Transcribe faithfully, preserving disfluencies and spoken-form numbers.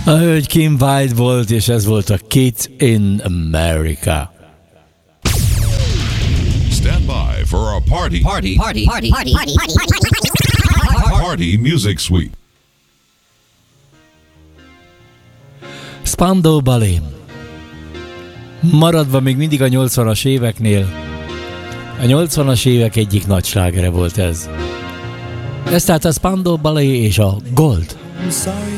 A hölgy Kim Wilde volt, és ez volt a Kids in America. Stand by for a party. Party. Party. Party. Party. Party. Party. Party Music Suite. Spandau Ballet. Maradva még mindig a nyolcvanas éveknél, a nyolcvanas évek egyik nagy slágere volt ez. Ez tehát a Spandau Ballet és a Gold. I'm sorry